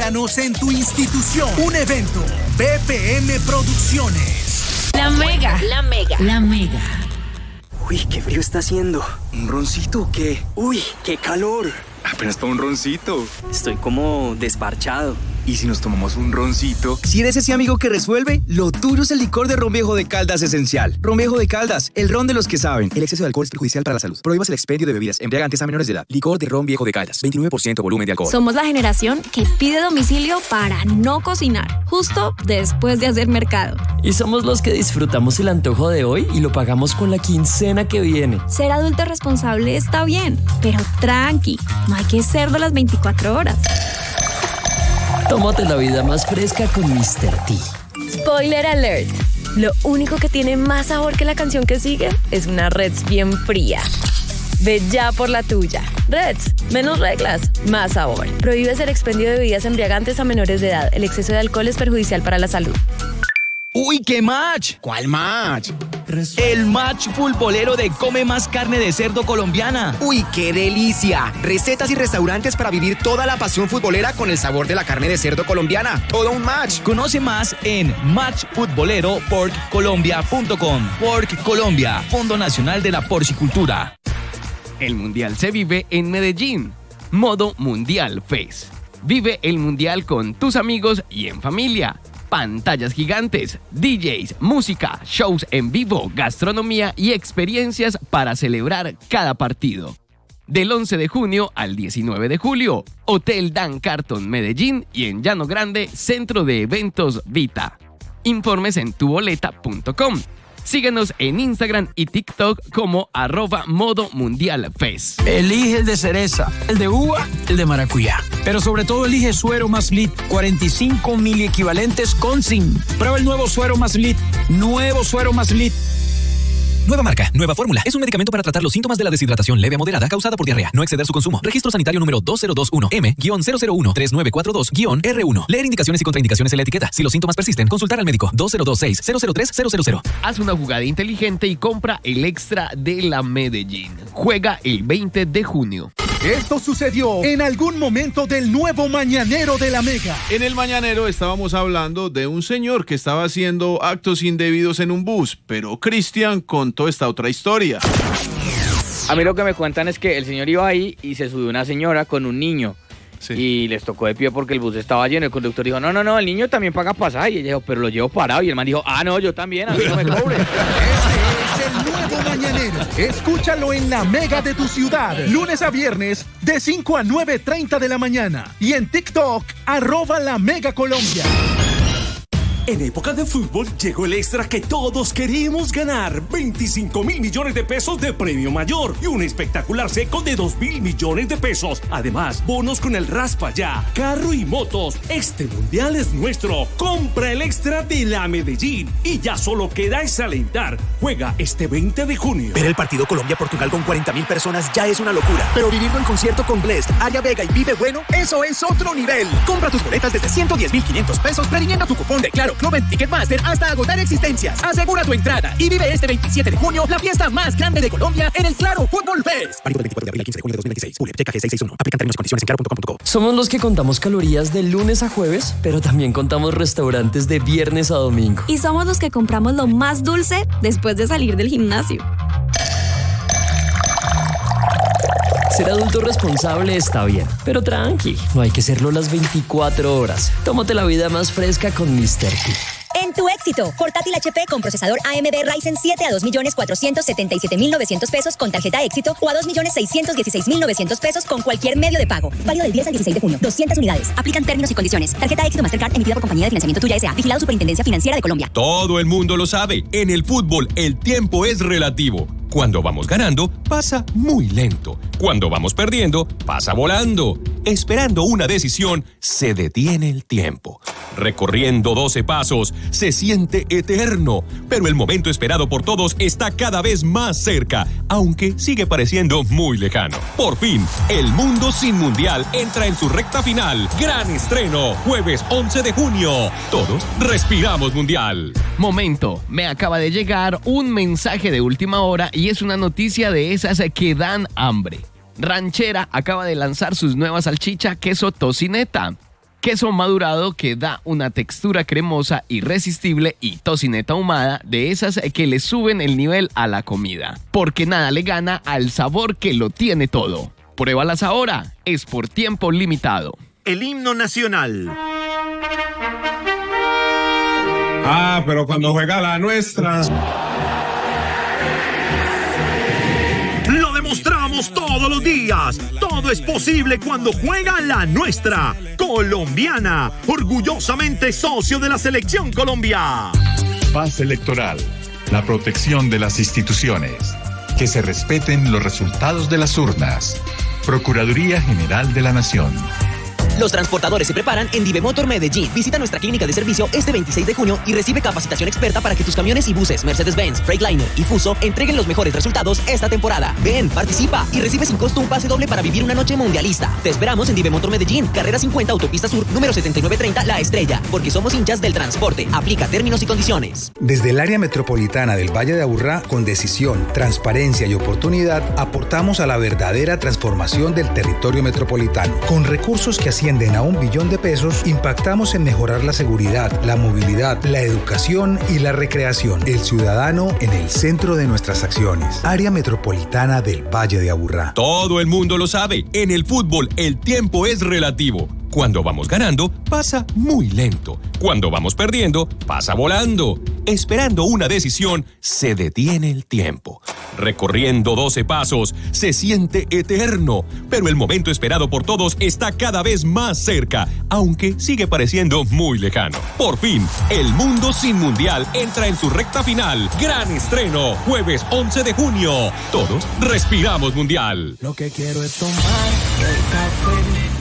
Regálanos en tu institución. Un evento. BPM Producciones. La Mega. La Mega. La Mega. Uy, qué frío está haciendo. ¿Un roncito o qué? Uy, qué calor. Apenas para un roncito. Estoy como desparchado. ¿Y si nos tomamos un roncito? Si eres ese amigo que resuelve, lo tuyo es el licor de Ron Viejo de Caldas Esencial. Ron Viejo de Caldas, el ron de los que saben. El exceso de alcohol es perjudicial para la salud. Prohíbas el expendio de bebidas embriagantes a menores de edad. Licor de Ron Viejo de Caldas, 29% volumen de alcohol. Somos la generación que pide domicilio para no cocinar, justo después de hacer mercado. Y somos los que disfrutamos el antojo de hoy y lo pagamos con la quincena que viene. Ser adulto responsable está bien, pero tranqui, no hay que serlo las 24 horas. Tómate la vida más fresca con Mr. T. Spoiler alert. Lo único que tiene más sabor que la canción que sigue es una Reds bien fría. Ve ya por la tuya. Reds, menos reglas, más sabor. Prohíbes el expendio de bebidas embriagantes a menores de edad. El exceso de alcohol es perjudicial para la salud. ¡Uy, qué match! ¿Cuál match? El match futbolero de Come Más Carne de Cerdo Colombiana. ¡Uy, qué delicia! Recetas y restaurantes para vivir toda la pasión futbolera con el sabor de la carne de cerdo colombiana. Todo un match. Conoce más en matchfutboleroporccolombia.com. Porc Colombia, Fondo Nacional de la Porcicultura. El Mundial se vive en Medellín. Modo Mundial Fest. Vive el Mundial con tus amigos y en familia. Pantallas gigantes, DJs, música, shows en vivo, gastronomía y experiencias para celebrar cada partido. Del 11 de junio al 19 de julio, Hotel Dan Carton Medellín y en Llano Grande, Centro de Eventos Vita. Informes en tuboleta.com. Síguenos en Instagram y TikTok como @modomundialfest. Elige el de cereza, el de uva, el de maracuyá. Pero sobre todo elige Suero Más Lit, 45 miliequivalentes con zinc. Prueba el nuevo Suero Más Lit. Nuevo Suero Más Lit. Nueva marca, nueva fórmula. Es un medicamento para tratar los síntomas de la deshidratación leve a moderada causada por diarrea. No exceder su consumo. Registro sanitario número 2021M-001-3942-R1. Leer indicaciones y contraindicaciones en la etiqueta. Si los síntomas persisten, consultar al médico. 2026-003-000. Haz una jugada inteligente y compra el extra de la Medellín. Juega el 20 de junio. Esto sucedió en algún momento del nuevo Mañanero de la Mega. En el Mañanero estábamos hablando de un señor que estaba haciendo actos indebidos en un bus, pero Cristian contó esta otra historia. A mí lo que me cuentan es que el señor iba ahí y se subió una señora con un niño. Sí. Y les tocó de pie porque el bus estaba lleno. El conductor dijo, no, el niño también paga pasaje. Y ella dijo, pero lo llevo parado. Y el man dijo, no, yo también, a mí no me cobre. Este es el nuevo Mañanero. Escúchalo en la Mega de tu ciudad. Lunes a viernes, de 5 a 9:30 de la mañana. Y en TikTok, @LaMegaColombia. En época de fútbol llegó el extra que todos queríamos ganar. 25.000 millones de pesos de premio mayor y un espectacular seco de 2.000 millones de pesos. Además, bonos con el Raspa Ya, carro y motos. Este mundial es nuestro. Compra el extra de la Medellín y ya solo queda es alentar. Juega este 20 de junio. Ver el partido Colombia-Portugal con 40.000 personas ya es una locura. Pero vivirlo en concierto con Blessd, Aria Vega y Vive Bueno, eso es otro nivel. Compra tus boletas desde 110.500 pesos previniendo tu cupón de Claro Club en Ticketmaster hasta agotar existencias. Asegura tu entrada y vive este 27 de junio la fiesta más grande de Colombia en el Claro Fútbol Fest. Válido del 24 de abril al 15 de junio de 2026. Pule, checa G661. Aplican términos y condiciones en claro.com.co. Somos los que contamos calorías de lunes a jueves, pero también contamos restaurantes de viernes a domingo. Y somos los que compramos lo más dulce después de salir del gimnasio. Ser adulto responsable está bien, pero tranqui, no hay que serlo las 24 horas. Tómate la vida más fresca con Mr. T. En tu éxito, portátil HP con procesador AMD Ryzen 7 a 2.477.900 pesos con tarjeta éxito o a 2.616.900 pesos con cualquier medio de pago. Válido del 10 al 16 de junio. 200 unidades. Aplican términos y condiciones. Tarjeta éxito Mastercard emitida por Compañía de Financiamiento Tuya S.A. Vigilado Superintendencia Financiera de Colombia. Todo el mundo lo sabe. En el fútbol, el tiempo es relativo. Cuando vamos ganando, pasa muy lento. Cuando vamos perdiendo, pasa volando. Esperando una decisión, se detiene el tiempo. Recorriendo 12 pasos, se siente eterno. Pero el momento esperado por todos está cada vez más cerca, aunque sigue pareciendo muy lejano. Por fin, el mundo sin mundial entra en su recta final. Gran estreno, jueves 11 de junio. Todos respiramos mundial. Momento, me acaba de llegar un mensaje de última hora y es una noticia de esas que dan hambre. Ranchera acaba de lanzar sus nuevas salchicha queso tocineta. Queso madurado que da una textura cremosa, irresistible y tocineta ahumada de esas que le suben el nivel a la comida. Porque nada le gana al sabor que lo tiene todo. Pruébalas ahora, es por tiempo limitado. El himno nacional. Ah, pero cuando juega la nuestra. Lo demostramos todos los días. Todo es posible cuando juega la nuestra. Colombiana, orgullosamente socio de la Selección Colombia. Paz electoral, la protección de las instituciones. Que se respeten los resultados de las urnas. Procuraduría General de la Nación. Los transportadores se preparan en Divemotor Medellín. Visita nuestra clínica de servicio este 26 de junio y recibe capacitación experta para que tus camiones y buses Mercedes-Benz, Freightliner y Fuso entreguen los mejores resultados esta temporada. Ven, participa y recibe sin costo un pase doble para vivir una noche mundialista. Te esperamos en Divemotor Medellín, carrera 50, autopista sur, número 7930, La Estrella, porque somos hinchas del transporte. Aplica términos y condiciones. Desde el área metropolitana del Valle de Aburrá, con decisión, transparencia y oportunidad, aportamos a la verdadera transformación del territorio metropolitano. Con recursos que ascienden a $1 billón, impactamos en mejorar la seguridad, la movilidad, la educación y la recreación. El ciudadano en el centro de nuestras acciones. Área metropolitana del Valle de Aburrá. Todo el mundo lo sabe. En el fútbol, el tiempo es relativo. Cuando vamos ganando, pasa muy lento. Cuando vamos perdiendo, pasa volando. Esperando una decisión, se detiene el tiempo. Recorriendo 12 pasos, se siente eterno. Pero el momento esperado por todos está cada vez más cerca, aunque sigue pareciendo muy lejano. Por fin, el mundo sin mundial entra en su recta final. Gran estreno, jueves 11 de junio. Todos respiramos mundial. Lo que quiero es tomar el café